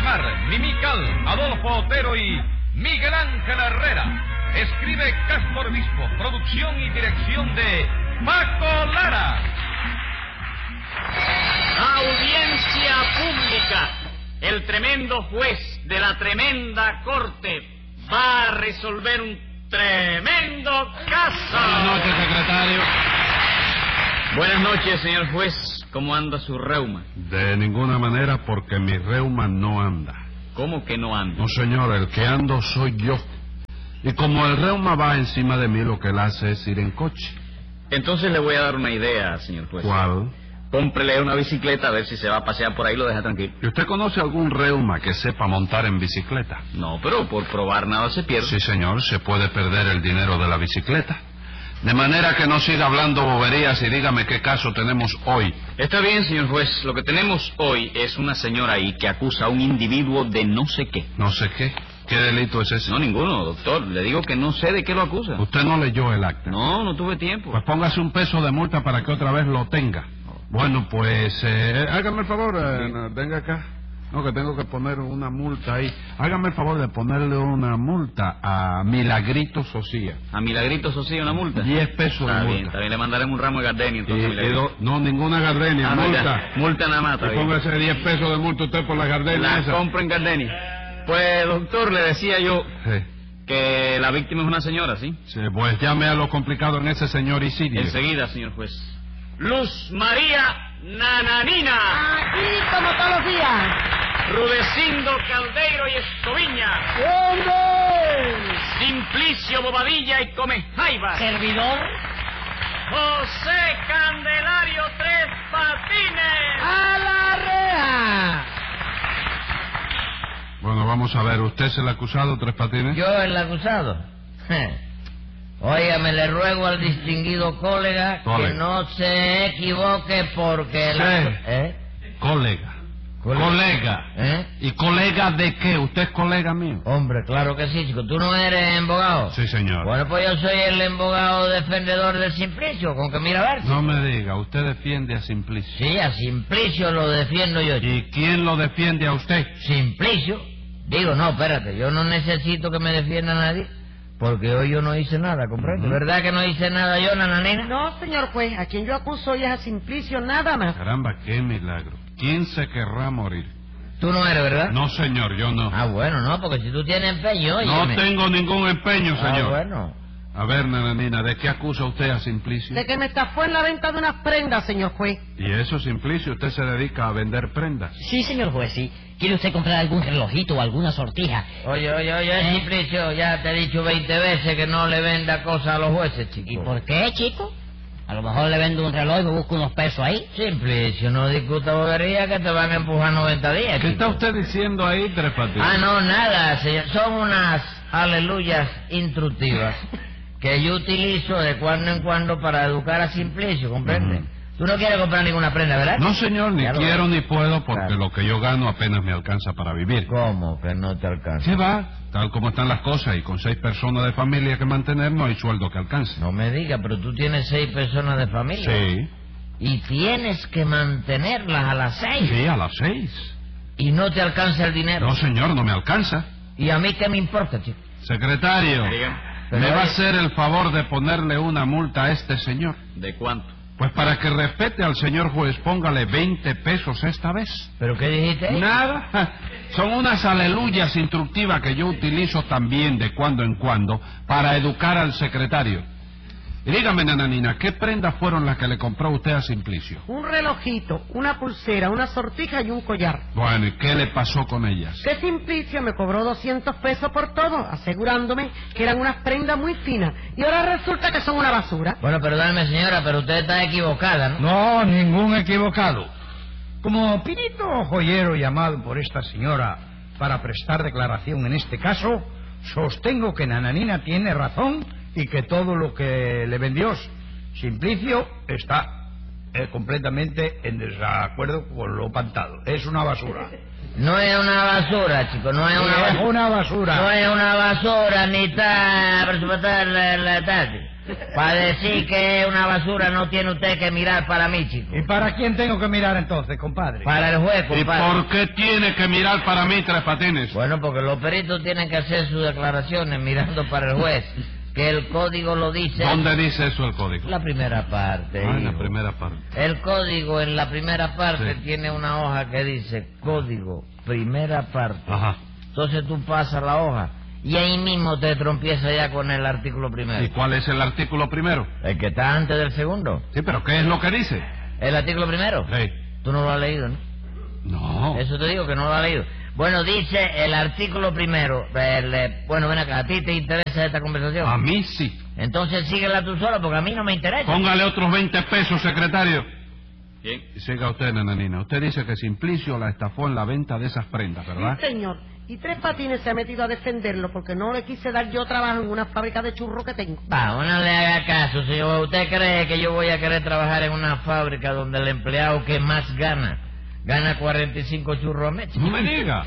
Oscar, Mimical, Adolfo Otero y Miguel Ángel Herrera. Escribe Castro Obispo, producción y dirección de Paco Lara. Audiencia pública. El tremendo juez de la tremenda corte va a resolver un tremendo caso. Buenas noches, secretario. Buenas noches, señor juez. ¿Cómo anda su reuma? De ninguna manera, porque mi reuma no anda. ¿Cómo que no anda? No, señor, el que ando soy yo. Y como el reuma va encima de mí, lo que él hace es ir en coche. Entonces le voy a dar una idea, señor juez. ¿Cuál? Cómprele una bicicleta a ver si se va a pasear por ahí y lo deja tranquilo. ¿Y usted conoce algún reuma que sepa montar en bicicleta? No, pero por probar nada se pierde. Sí, señor, se puede perder el dinero de la bicicleta. De manera que no siga hablando boberías y dígame qué caso tenemos hoy. Está bien, señor juez. Lo que tenemos hoy es una señora ahí que acusa a un individuo de no sé qué. No sé qué. ¿Qué delito es ese? No, ninguno, doctor. Le digo que no sé de qué lo acusa. Usted no leyó el acta. No tuve tiempo. Pues póngase un peso de multa para que otra vez lo tenga. Bueno, pues, hágame el favor, venga acá. No, que tengo que poner una multa ahí. Hágame el favor de ponerle una multa a Milagrito Socía. ¿A Milagrito Socía una multa? 10 pesos de multa. Está bien, le mandaremos un ramo de gardenia entonces. No, ninguna gardenia, multa. Multa nada más, está bien. Póngase 10 pesos de multa usted por la gardenia esa. La compro en gardenia. Pues, doctor, le decía yo que la víctima es una señora, ¿sí? Sí, pues llame a lo complicado en ese señor Isidio. Enseguida, señor juez. Luz María Nananina. Aquí como todos los días. Rudecindo Caldeiro y Escoviña. ¡Hombre! Simplicio Bobadilla y Comejaiba. ¿Servidor? José Candelario Tres Patines. ¡A la reja! Bueno, vamos a ver, ¿usted es el acusado, Tres Patines? ¿Yo el acusado? Óigame, le ruego al distinguido colega que no se equivoque porque... Colega. ¿Y colega de qué? ¿Usted es colega mío? Hombre, claro que sí, chico. ¿Tú no eres embogado? Sí, señor. Bueno, pues yo soy el embogado defendedor de Simplicio, con que mira a ver. No me diga, ¿usted defiende a Simplicio? Sí, a Simplicio lo defiendo yo. ¿Y quién lo defiende a usted? Simplicio. Digo, no, espérate, yo no necesito que me defienda nadie, porque hoy yo no hice nada, ¿comprende? ¿Verdad que no hice nada yo, Nananina? No, señor juez, a quien yo acuso hoy es a Simplicio, nada más. Caramba, qué milagro. ¿Quién se querrá morir? Tú no eres, ¿verdad? No, señor, yo no. Ah, bueno, no, porque si tú tienes empeño, oye. No tengo ningún empeño, señor. Ah, bueno. A ver, Nananina, ¿de qué acusa usted a Simplicio? De que me estafó en la venta de unas prendas, señor juez. ¿Y eso, Simplicio? ¿Usted se dedica a vender prendas? Sí, señor juez, sí. ¿Quiere usted comprar algún relojito o alguna sortija? Oye, Simplicio, ya te he dicho 20 veces que no le venda cosas a los jueces, chico. ¿Y por qué, chico? A lo mejor le vendo un reloj y me busco unos pesos ahí. Simplicio, no discuta bobería que te van a empujar 90 días, ¿Qué chico. está usted diciendo ahí, Tres Patines? Ah, no, nada, señor. Son unas aleluyas instructivas que yo utilizo de cuando en cuando para educar a Simplicio, ¿comprende? Tú no quieres comprar ninguna prenda, ¿verdad? No, señor, ni quiero ni puedo porque Claro. lo que yo gano apenas me alcanza para vivir. ¿Cómo que no te alcanza? ¿Qué va? Tal como están las cosas y con 6 personas de familia que mantener no hay sueldo que alcance. No me digas, pero tú tienes 6 personas de familia. Sí. Y tienes que mantenerlas a las 6. Sí, a las 6. Y no te alcanza el dinero. No, señor, no me alcanza. ¿Y a mí qué me importa, chico? Secretario, Pero ¿me va a oye- hacer el favor de ponerle una multa a este señor? ¿De cuánto? Pues para que respete al señor juez, póngale 20 pesos esta vez. ¿Pero qué dijiste ahí? Nada. Son unas aleluyas instructivas que yo utilizo también de cuando en cuando para educar al secretario. Y dígame, Nananina, ¿qué prendas fueron las que le compró usted a Simplicio? Un relojito, una pulsera, una sortija y un collar. Bueno, ¿y qué le pasó con ellas? Que Simplicio me cobró 200 pesos por todo, asegurándome que eran unas prendas muy finas. Y ahora resulta que son una basura. Bueno, perdóneme, señora, pero usted está equivocada, ¿no? No, ningún equivocado. Como pirito joyero llamado por esta señora para prestar declaración en este caso, sostengo que Nananina tiene razón y que todo lo que le vendió Simplicio está completamente en desacuerdo con lo pactado. Es una basura. No es una basura, chico, no es una basura. Es una basura. No es una basura, ni está presupuestada la tarde. Para decir que es una basura no tiene usted que mirar para mí, chico. ¿Y para quién tengo que mirar entonces, compadre? Para el juez, ¿Y compadre. por qué tiene que mirar para mí, Tres Patines? Bueno, porque los peritos tienen que hacer sus declaraciones mirando para el juez, que el código lo dice. ¿Dónde dice eso el código? La primera parte. Ah, en la hijo. primera parte. El código en la primera parte Sí. tiene una hoja que dice código, primera parte. Ajá. Entonces tú pasas la hoja y ahí mismo te trompiezas ya con el artículo primero. ¿Y cuál es el artículo primero? El que está antes del segundo. Sí, pero ¿qué es lo que dice? ¿El artículo primero? Sí. Tú no lo has leído, ¿no? No. Eso te digo que no lo has leído. Bueno, dice el artículo primero. Bueno, ven acá, ¿a ti te interesa esta conversación? A mí sí. Entonces síguela tú solo porque a mí no me interesa. Póngale otros 20 pesos, secretario. Bien. Y siga usted, nananina. Usted dice que Simplicio la estafó en la venta de esas prendas, ¿verdad? Sí, señor. Y Tres Patines se ha metido a defenderlo porque no le quise dar yo trabajo en una fábrica de churros que tengo. Vamos, no le haga caso, señor. ¿Usted cree que yo voy a querer trabajar en una fábrica donde el empleado que más gana 45 churros al mes? No me diga.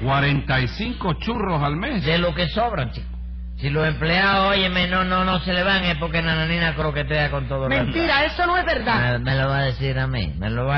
45 churros al mes. De lo que sobran, chico. Si los empleados, óyeme, no se le van es porque Nananina croquetea con todo el Mentira, eso no es verdad. Me lo va a decir a mí,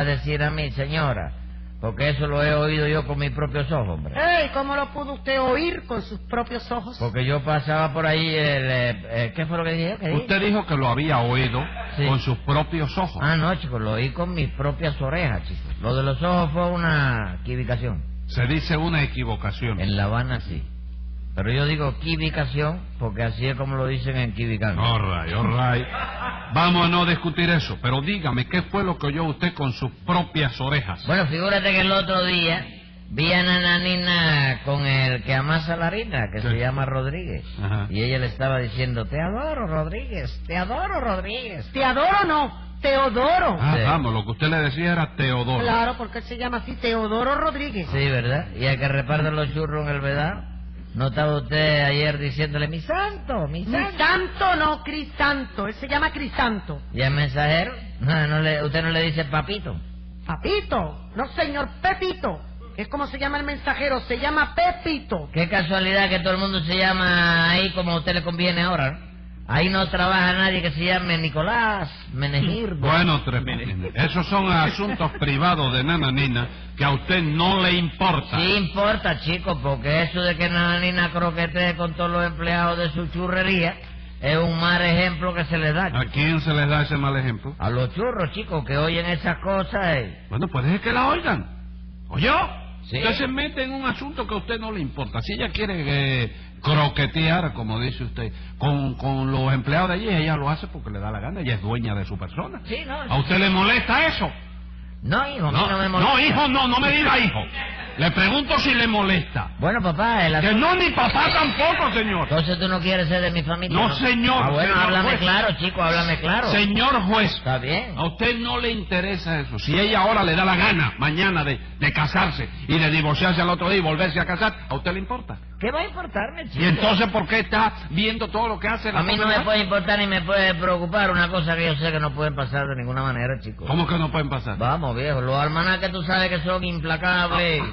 señora. Porque eso lo he oído yo con mis propios ojos, hombre. ¡Ey! ¿Cómo lo pudo usted oír con sus propios ojos? Porque yo pasaba por ahí, ¿qué fue lo que dije? ¿Qué dije? Usted dijo que lo había oído Sí. con sus propios ojos. Ah, no, chico, lo oí con mis propias orejas, chico. Lo de los ojos fue una equivocación. Se dice una equivocación. En La Habana sí. Pero yo digo equivocación porque así es como lo dicen en Quibicán. All right. Vamos a no discutir eso, pero dígame, ¿qué fue lo que oyó usted con sus propias orejas? Bueno, figúrate que el otro día vi a Nananina con el que amasa la harina, que Sí. se llama Rodríguez. Ajá. Y ella le estaba diciendo, te adoro, Rodríguez, te adoro, Rodríguez. Te adoro no, Teodoro. Ah, Sí. vamos, lo que usted le decía era Teodoro. Claro, porque él se llama así, Teodoro Rodríguez. Sí, ¿verdad? Y el que reparte los churros en el vedado. ¿No estaba usted ayer diciéndole, mi santo, mi Ni santo? santo no, Crisanto. Él se llama Crisanto. ¿Y el mensajero? ¿Usted no le dice papito? Papito. No, señor, Pepito. Es como se llama el mensajero, se llama Pepito. Qué casualidad que todo el mundo se llama ahí como a usted le conviene ahora, ¿no? Ahí no trabaja nadie que se llame Nicolás, Menegirdo. Bueno, Tres Patines, esos son asuntos privados de Nananina que a usted no le importa. Sí importa, chico, porque eso de que Nananina croquetee con todos los empleados de su churrería es un mal ejemplo que se le da, ¿A chico. quién se les da ese mal ejemplo? A los churros, chicos, que oyen esas cosas. Bueno, pues deje que la oigan. ¿Oyó? Sí. Usted se mete en un asunto que a usted no le importa. Si ella quiere croquetear, como dice usted, con los empleados de allí, ella lo hace porque le da la gana. Ella es dueña de su persona. Sí, no. ¿A usted le molesta eso? No, hijo, a mí no me molesta. No, hijo, no me diga hijo. Le pregunto si le molesta. Bueno, papá, Que no, ni papá tampoco, señor. Entonces tú no quieres ser de mi familia. No, señor, Ah, bueno, señor háblame juez. claro, chico, háblame claro. Señor juez, Está bien. a usted no le interesa eso. Si ella ahora le da la gana, mañana, de casarse y de divorciarse al otro día y volverse a casar, ¿a usted le importa? ¿Qué va a importarme, chico? ¿Y entonces por qué está viendo todo lo que hace la A mí no pobre me puede importar ni me puede preocupar una cosa que yo sé que no pueden pasar de ninguna manera, chico. ¿Cómo que no pueden pasar? Vamos, viejo, los almanaques tú sabes que son implacables.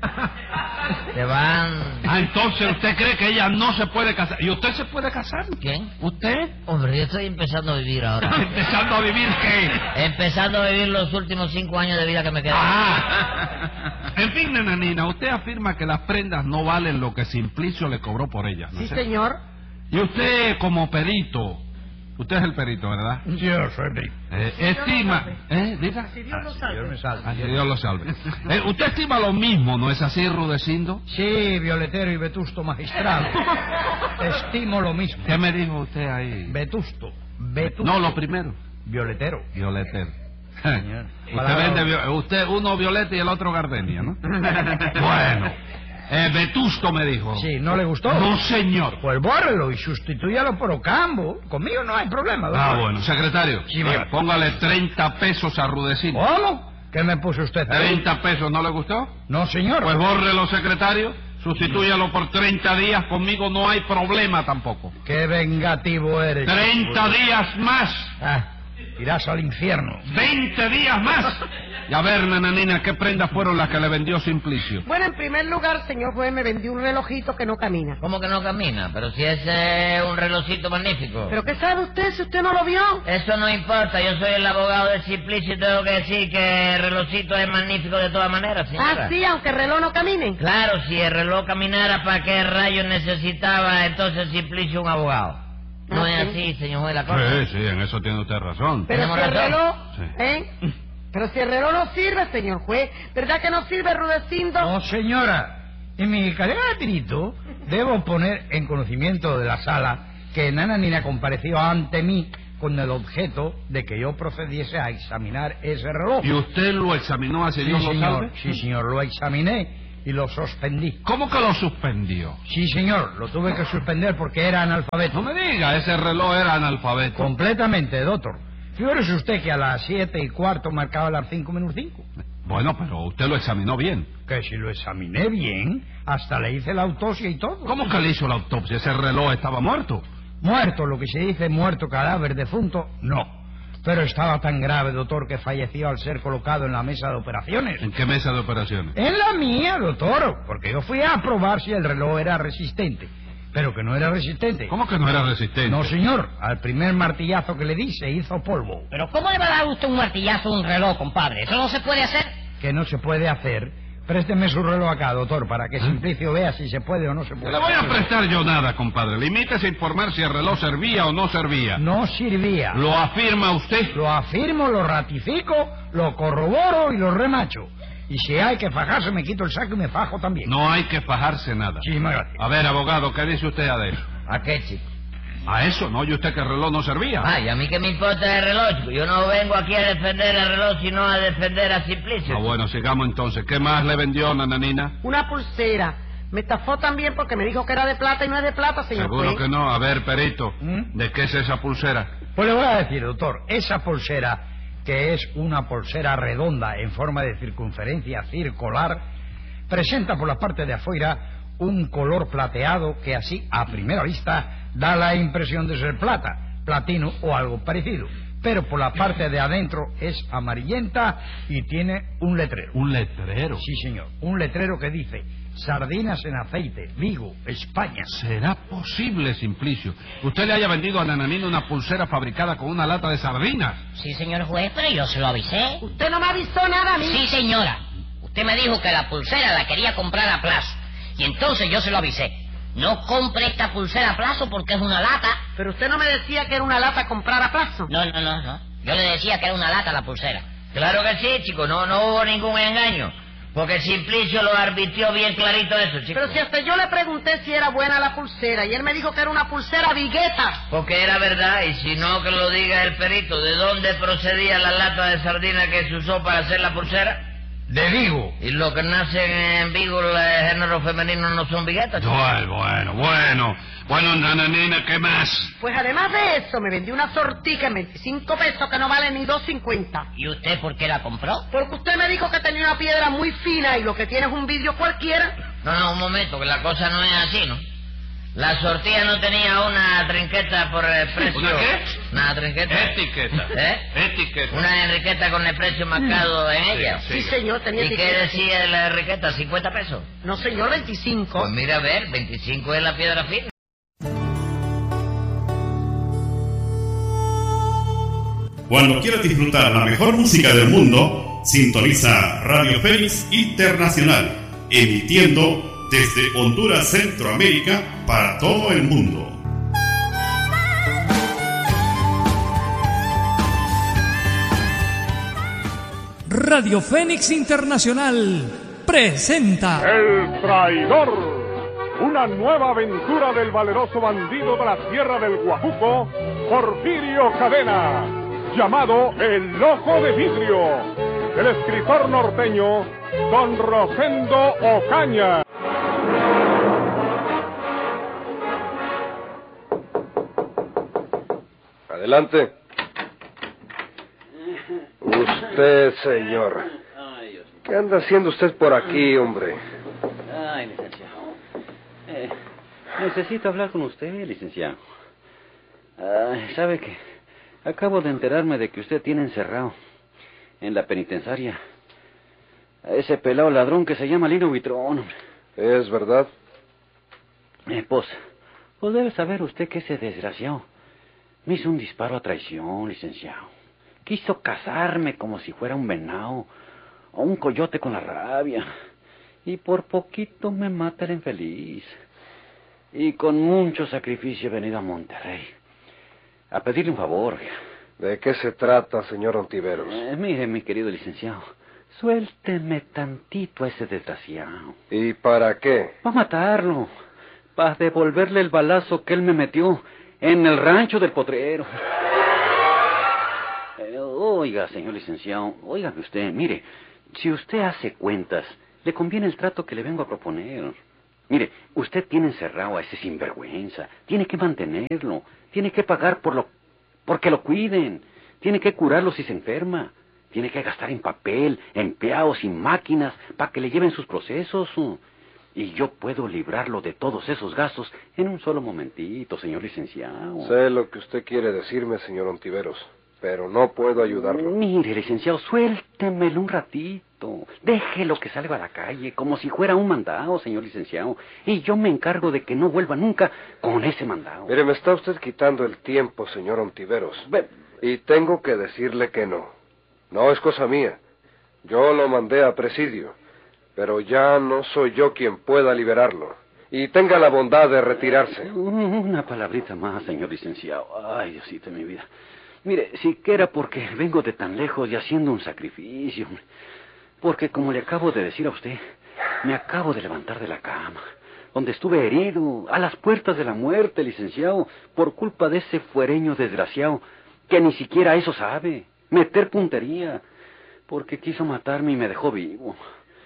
Te van... Ah, entonces usted cree que ella no se puede casar. ¿Y usted se puede casar? ¿Quién? ¿Usted? Hombre, yo estoy empezando a vivir ahora. ¿Empezando a vivir qué? Empezando a vivir los últimos 5 años de vida que me quedan. Ah. En fin, nananina, usted afirma que las prendas no valen lo que Simplicio le cobró por ellas, ¿no Sí, es cierto? señor. Y usted, como perito, usted es el perito, ¿verdad? Yo soy Estima... Diga. Si Dios lo Dios salve. me salve. Ah, que Dios lo salve. ¿Usted estima lo mismo, no es así, Rudecindo? Sí, violetero y vetusto magistrado. Estimo lo mismo. ¿Qué me dijo usted ahí? Vetusto. No, lo primero. Violetero. Violetero. Señor. Usted vende, usted uno violeta y el otro gardenia, ¿no? Bueno, vetusto me dijo. Sí, ¿no le gustó? No, señor. Pues bórrelo y sustitúyalo por Ocampo. Conmigo no hay problema, Ah, doctor. bueno, secretario. Sí, bueno. Póngale 30 pesos a Rudecindo. ¿Cómo? ¿Qué me puso usted ahí? 30 pesos, ¿no le gustó? No, señor. Pues bórrelo, secretario. Sustitúyalo por 30 días. Conmigo no hay problema tampoco. Qué vengativo eres. 30 días más. Ah, irás al infierno. 20 días más. Y a ver, nananina, ¿qué prendas fueron las que le vendió Simplicio? Bueno, en primer lugar, señor juez, me vendió un relojito que no camina. ¿Cómo que no camina? Pero si ese es un relojito magnífico. ¿Pero qué sabe usted si usted no lo vio? Eso no importa, yo soy el abogado de Simplicio y tengo que decir que el relojito es magnífico de todas maneras, señora. Ah, sí, aunque el reloj no camine. Claro, si el reloj caminara, ¿para qué rayos necesitaba entonces Simplicio un abogado? No Ah, es sí. así, señor juez, la cosa. Sí, en eso tiene usted razón. Pero Tenemos si el razón. reloj... Sí. ¿Eh? Pero si el reloj no sirve, señor juez. ¿Verdad que no sirve, Rudecindo? No, señora. En mi calidad de perito, debo poner en conocimiento de la sala que Nananina compareció ante mí con el objeto de que yo procediese a examinar ese reloj. ¿Y usted lo examinó hace Sí, Dios lo señor. salve? Sí, señor, lo examiné y lo suspendí. ¿Cómo que lo suspendió? Sí, señor, lo tuve que suspender porque era analfabeto. No me diga, ese reloj era analfabeto. Completamente, doctor. Fíjese usted que a las 7:15 marcaba las 5:05. Bueno, pero usted lo examinó bien. Que si lo examiné bien, hasta le hice la autopsia y todo. ¿Cómo que le hizo la autopsia? Ese reloj estaba muerto. Muerto, lo que se dice muerto, cadáver defunto, no. Pero estaba tan grave, doctor, que falleció al ser colocado en la mesa de operaciones. ¿En qué mesa de operaciones? En la mía, doctor, porque yo fui a probar si el reloj era resistente. Pero que no era resistente. ¿Cómo que no era resistente? No, señor. Al primer martillazo que le di se hizo polvo. Pero ¿cómo le va a dar usted un martillazo a un reloj, compadre? Eso no se puede hacer. Que no se puede hacer. Présteme su reloj acá, doctor, para que Simplicio vea si se puede o no se No puede. le voy a prestar yo nada, compadre. Limítese a informar si el reloj servía o no servía. No servía. ¿Lo afirma usted? Lo afirmo, lo ratifico, lo corroboro y lo remacho. Y si hay que fajarse, me quito el saco y me fajo también. No hay que fajarse nada. Muchísimas gracias. A ver, abogado, ¿qué dice usted a eso? ¿A qué, chico? ¿A eso? ¿No oye usted que el reloj no servía? Ay, a mí qué me importa el reloj, chico. Yo no vengo aquí a defender el reloj, sino a defender a Simplicio. Ah, bueno, sigamos entonces. ¿Qué más le vendió Nananina? Una pulsera. Me estafó también porque me dijo que era de plata y no es de plata, señor Seguro juez. que no. A ver, perito, ¿Mm? ¿de qué es esa pulsera? Pues le voy a decir, doctor, esa pulsera, que es una pulsera redonda en forma de circunferencia circular, presenta por la parte de afuera un color plateado que así, a primera vista, da la impresión de ser plata, platino o algo parecido. Pero por la parte de adentro es amarillenta y tiene un letrero. Un letrero. Sí, señor, un letrero que dice: sardinas en aceite, Vigo, España. ¿Será posible, Simplicio, que usted le haya vendido a Nananina una pulsera fabricada con una lata de sardinas? Sí, señor juez, pero yo se lo avisé. Usted no me avisó nada a mí. Sí, señora. Usted me dijo que la pulsera la quería comprar a plazo. Y entonces yo se lo avisé. No compre esta pulsera a plazo porque es una lata. Pero usted no me decía que era una lata comprar a plazo. No. Yo le decía que era una lata la pulsera. Claro que sí, chico, no hubo ningún engaño. Porque Simplicio lo arbitrió bien clarito eso, chico. Pero si hasta yo le pregunté si era buena la pulsera y él me dijo que era una pulsera vigueta. Porque era verdad, y si no, que lo diga el perito. ¿De dónde procedía la lata de sardina que se usó para hacer la pulsera? De Vigo. Y los que nacen en Vigo, el género femenino, no son viguetas, chico. Bueno, Nananina, ¿qué más? Pues además de eso, me vendió una sortica en 25 pesos que no vale ni 2.50. ¿Y usted por qué la compró? Porque usted me dijo que tenía una piedra muy fina y lo que tiene es un vidrio cualquiera. No, un momento, que la cosa no es así, ¿no? La sortilla no tenía una trinqueta por el precio... ¿Una qué? Una trinqueta. Etiqueta. ¿Eh? Etiqueta. Una enriqueta con el precio marcado en ella. Sí, señor, tenía ¿Y qué etiqueta. decía la enriqueta? ¿50 pesos? No, señor, 25. Pues mira, a ver, 25 es la piedra fina. Cuando quieras disfrutar la mejor música del mundo, sintoniza Radio Fénix Internacional, emitiendo desde Honduras, Centroamérica, para todo el mundo. Radio Fénix Internacional presenta El Traidor. Una nueva aventura del valeroso bandido de la tierra del Guajuco, Porfirio Cadena, llamado El Ojo de Vidrio, el escritor norteño Don Rosendo Ocaña. Adelante. Usted, señor. ¿Qué anda haciendo usted por aquí, hombre? Ay, licenciado. Necesito hablar con usted, licenciado. ¿Sabe qué? Acabo de enterarme de que usted tiene encerrado en la penitenciaria a ese pelado ladrón que se llama Lino Buitrón. ¿Es verdad? Pues debe saber usted que ese desgraciado me hizo un disparo a traición, licenciado. Quiso cazarme como si fuera un venado o un coyote con la rabia. Y por poquito me mata el infeliz. Y con mucho sacrificio he venido a Monterrey a pedirle un favor. ¿De qué se trata, señor Ontiveros? Mire, mi querido licenciado, suélteme tantito a ese desgraciado. ¿Y para qué? Para matarlo, para devolverle el balazo que él me metió en el rancho del potrero. Oiga, señor licenciado, óigame usted, mire, si usted hace cuentas, le conviene el trato que le vengo a proponer. Mire, usted tiene encerrado a ese sinvergüenza, tiene que mantenerlo, tiene que pagar porque lo cuiden, tiene que curarlo si se enferma, tiene que gastar en papel, empleados y máquinas para que le lleven sus procesos. Y yo puedo librarlo de todos esos gastos en un solo momentito, señor licenciado. Sé lo que usted quiere decirme, señor Ontiveros, pero no puedo ayudarlo. Mire, licenciado, suéltemelo un ratito. Déjelo que salga a la calle como si fuera un mandado, señor licenciado. Y yo me encargo de que no vuelva nunca con ese mandado. Mire, me está usted quitando el tiempo, señor Ontiveros. Y tengo que decirle que no. No es cosa mía. Yo lo mandé a presidio. Pero ya no soy yo quien pueda liberarlo. Y tenga la bondad de retirarse. Una palabrita más, señor licenciado. Ay, Diosito de mi vida. Mire, siquiera porque vengo de tan lejos y haciendo un sacrificio. Porque, como le acabo de decir a usted, me acabo de levantar de la cama, donde estuve herido, a las puertas de la muerte, licenciado, por culpa de ese fuereño desgraciado, que ni siquiera eso sabe, meter puntería, porque quiso matarme y me dejó vivo.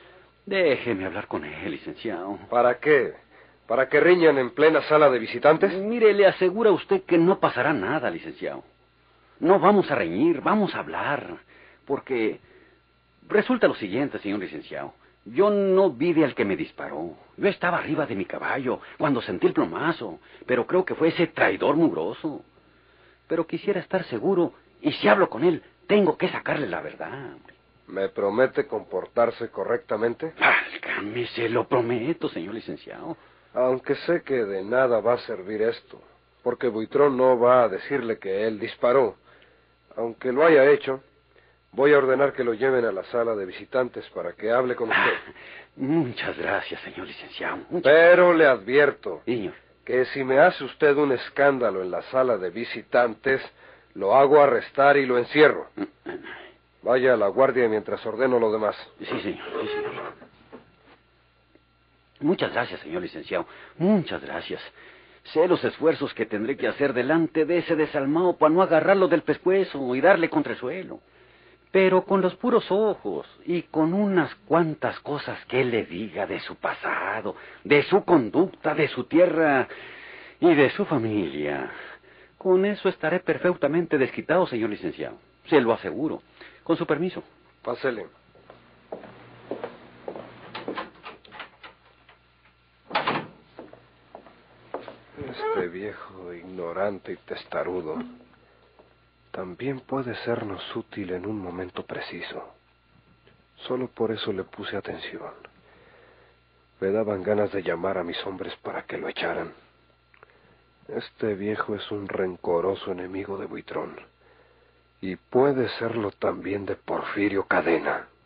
Déjeme hablar con él, licenciado. ¿Para qué? ¿Para que riñan en plena sala de visitantes? Mire, le aseguro a usted que no pasará nada, licenciado. No vamos a reñir, vamos a hablar, porque resulta lo siguiente, señor licenciado. Yo no vi al que me disparó. Yo estaba arriba de mi caballo cuando sentí el plomazo, pero creo que fue ese traidor mugroso. Pero quisiera estar seguro, y si hablo con él, tengo que sacarle la verdad. ¿Me promete comportarse correctamente? Válgame, se lo prometo, señor licenciado. Aunque sé que de nada va a servir esto, porque Buitrón no va a decirle que él disparó. Aunque lo haya hecho, voy a ordenar que lo lleven a la sala de visitantes para que hable con usted. Muchas gracias, señor licenciado. Pero le advierto Señor, que si me hace usted un escándalo en la sala de visitantes, lo hago arrestar y lo encierro. Vaya a la guardia mientras ordeno lo demás. Sí, señor, sí, señor. Muchas gracias, señor licenciado. Muchas gracias. Sé los esfuerzos que tendré que hacer delante de ese desalmado para no agarrarlo del pescuezo y darle contra el suelo. Pero con los puros ojos y con unas cuantas cosas que él le diga de su pasado, de su conducta, de su tierra y de su familia. Con eso estaré perfectamente desquitado, señor licenciado. Se lo aseguro. Con su permiso. Pásele. Este viejo ignorante y testarudo también puede sernos útil en un momento preciso. Solo por eso le puse atención. Me daban ganas de llamar a mis hombres para que lo echaran. Este viejo es un rencoroso enemigo de Buitrón. Y puede serlo también de Porfirio Cadena.